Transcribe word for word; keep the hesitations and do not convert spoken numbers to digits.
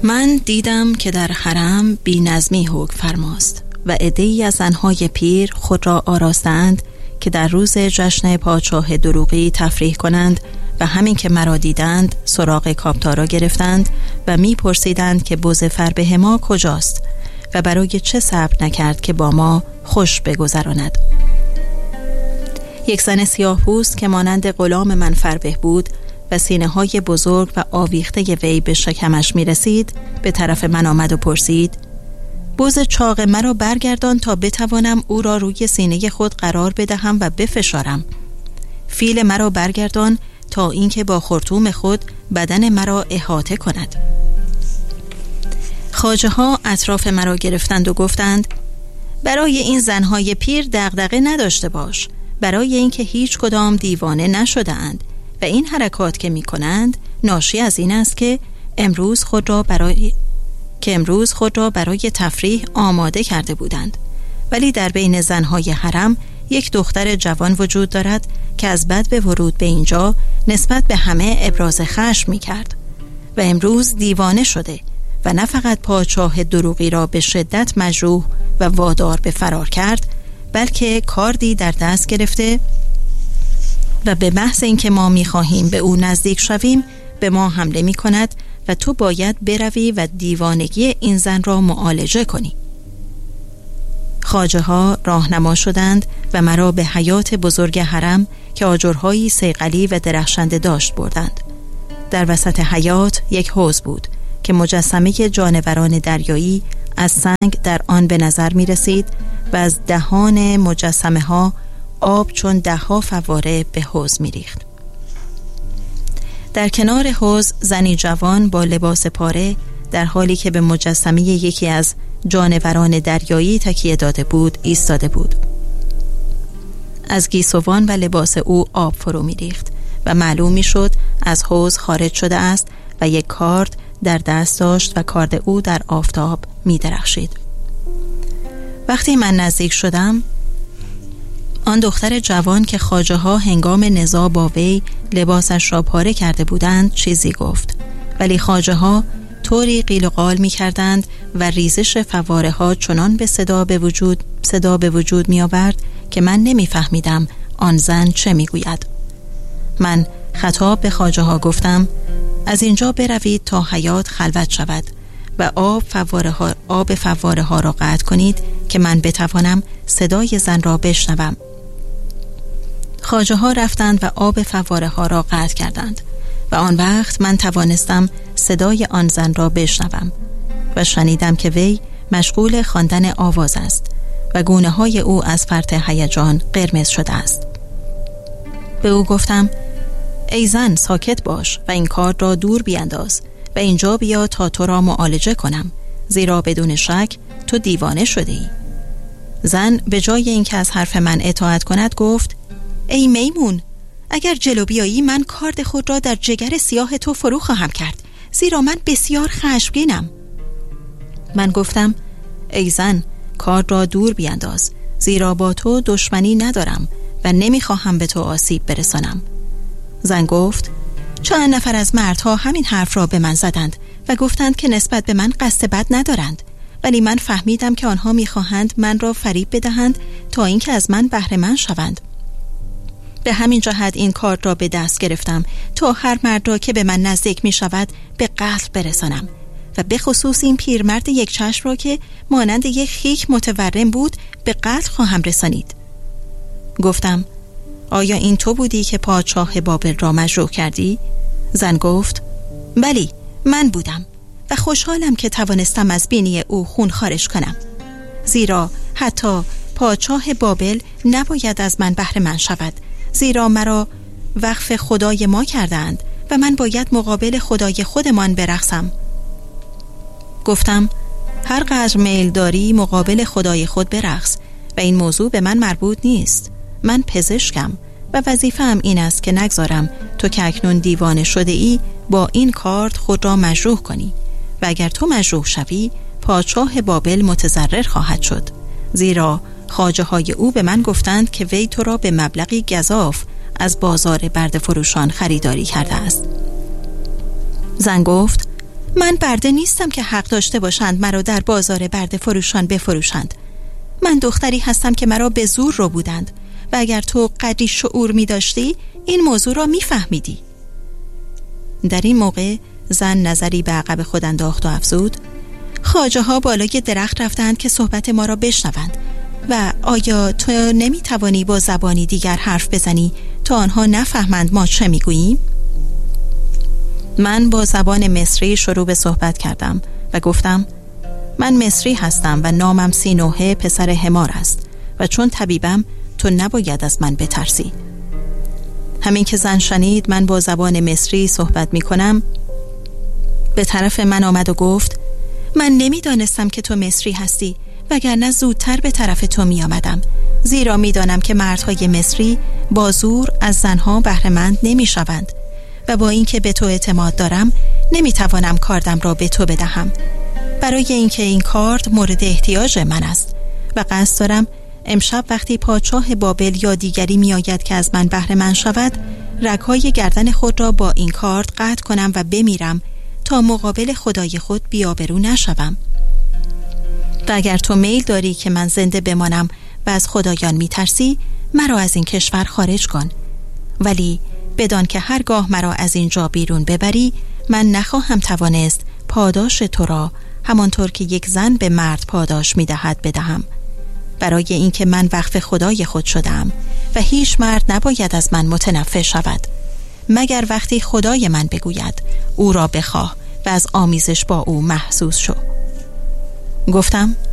من دیدم که در حرم بی نظمی حکم فرماست و عده‌ای از زنهای پیر خود را آراستند که در روز جشن پادشاه دروغی تفریح کنند و همین که مرا دیدند سراغ کاپتارا گرفتند و می پرسیدند که بز فربه ما کجاست و برای چه صبر نکرد که با ما خوش بگذراند. یک زن سیاه پوست که مانند غلام من فربه بود و سینه های بزرگ و آویخته وی به شکمش می رسید به طرف من آمد و پرسید: بز چاق مرا برگردان تا بتوانم او را روی سینه خود قرار بدهم و بفشارم. فیل مرا برگردان تا اینکه با خرطوم خود بدن مرا احاطه کند. خواجه ها اطراف مرا گرفتند و گفتند: برای این زنهای پیر دغدغه نداشته باش، برای اینکه هیچ کدام دیوانه نشده‌اند و این حرکات که می کنند ناشی از این است که امروز خود را برای که امروز خود را برای تفریح آماده کرده بودند. ولی در بین زنهای حرم یک دختر جوان وجود دارد که از بد به ورود به اینجا نسبت به همه ابراز خشم می کرد و امروز دیوانه شده و نه فقط پادشاه دروغی را به شدت مجروح و وادار به فرار کرد، بلکه کاردی در دست گرفته و به محض اینکه ما می خواهیم به او نزدیک شویم به ما حمله می کند و تو باید بروی و دیوانگی این زن را معالجه کنی. خواجه ها راهنما شدند و مرا به حیاط بزرگ حرم که آجرهایی صیقلی و درخشنده داشت بردند. در وسط حیاط یک حوض بود که مجسمه جانوران دریایی از سنگ در آن به نظر می رسید و از دهان مجسمه ها آب چون ده ها فواره به حوض می ریخت. در کنار حوض زنی جوان با لباس پاره در حالی که به مجسمه یکی از جانوران دریایی تکیه داده بود ایستاده بود. از گیسوان و لباس او آب فرو می ریخت و معلوم می شد از حوض خارج شده است و یک کارد در دست داشت و کارد او در آفتاب می درخشید. وقتی من نزدیک شدم آن دختر جوان که خواجه ها هنگام نزاع با وی لباسش را پاره کرده بودند چیزی گفت، ولی خواجه ها طوری قیل و قال می کردند و ریزش فواره ها چنان به صدا به وجود صدا به وجود می آورد که من نمی فهمیدم آن زن چه می گوید. من خطاب به خواجه ها گفتم: از اینجا بروید تا حیاط خلوت شود و آب فواره ها آب فواره ها را قطع کنید که من بتوانم صدای زن را بشنوم. خواجه ها رفتند و آب فواره ها را قطع کردند و آن وقت من توانستم صدای آن زن را بشنوم و شنیدم که وی مشغول خواندن آواز است و گونه های او از فرط هیجان قرمز شده است. به او گفتم: ای زن ساکت باش و این کار را دور بیانداز و اینجا بیا تا تو را معالجه کنم، زیرا بدون شک تو دیوانه شده ای. زن به جای اینکه از حرف من اطاعت کند گفت: ای میمون، اگر جلو بیایی من کارد خود را در جگر سیاه تو فرو خواهم کرد، زیرا من بسیار خشمگینم. من گفتم: ای زن کارد را دور بیانداز، زیرا با تو دشمنی ندارم و نمیخواهم به تو آسیب برسانم. زن گفت: چند نفر از مردها همین حرف را به من زدند و گفتند که نسبت به من قصد بد ندارند، ولی من فهمیدم که آنها میخواهند من را فریب بدهند تا اینکه از من بهره مند شوند. به همین جهت این کارد را به دست گرفتم تا هر مرد را که به من نزدیک می شود به قتل برسانم و به خصوص این پیرمرد یک چشم را که مانند یک خیک متورم بود به قتل خواهم رسانید. گفتم: آیا این تو بودی که پادشاه بابل را مجروح کردی؟ زن گفت: بلی من بودم و خوشحالم که توانستم از بینی او خون خارج کنم، زیرا حتی پادشاه بابل نباید از من بهره مند شود، زیرا مرا وقف خدای ما کردند و من باید مقابل خدای خودمان برقصم. گفتم: هر قدر میل داری مقابل خدای خود برقص و این موضوع به من مربوط نیست. من پزشکم و وظیفه‌ام این است که نگذارم تو که اکنون دیوانه شده ای با این کارد خود را مجروح کنی و اگر تو مجروح شوی پادشاه بابل متضرر خواهد شد، زیرا خواجه های او به من گفتند که وی تو را به مبلغی گزاف از بازار برده فروشان خریداری کرده است. زن گفت: من برده نیستم که حق داشته باشند مرا در بازار برده فروشان بفروشند. من دختری هستم که مرا به زور رو بودند و اگر تو قدری شعور می داشتی این موضوع را می فهمیدی. در این موقع زن نظری به عقب خود انداخت و افزود: خواجه ها بالای درخت رفتند که صحبت ما را بشنوند و آیا تو نمی توانی با زبانی دیگر حرف بزنی تا آنها نفهمند ما چه می گوییم؟ من با زبان مصری شروع به صحبت کردم و گفتم: من مصری هستم و نامم سینوحه پسر حمار است و چون طبیبم تو نباید از من بترسی. همین که زن شنید من با زبان مصری صحبت می کنم به طرف من آمد و گفت: من نمی دانستم که تو مصری هستی وگرنه زودتر به طرف تو می آمدم، زیرا می دانم که مردهای مصری با زور از زنها بهره مند نمی شوند و با اینکه به تو اعتماد دارم نمی توانم کاردم را به تو بدهم، برای اینکه این کارد مورد احتیاج من است و قصد دارم امشب وقتی پادشاه بابل یا دیگری می آید که از من بهره مند شود رگهای گردن خود را با این کارد قطع کنم و بمیرم تا مقابل خدای خود بی‌آبرو نشوم. و اگر تو میل داری که من زنده بمانم و از خدایان می ترسی مرا از این کشور خارج کن، ولی بدان که هرگاه مرا از اینجا بیرون ببری من نخواهم توانست پاداش تو را همانطور که یک زن به مرد پاداش می دهد بدهم، برای اینکه من وقف خدای خود شدم و هیچ مرد نباید از من متنفر شود مگر وقتی خدای من بگوید او را بخواه و از آمیزش با او محظوظ شو. گفتم: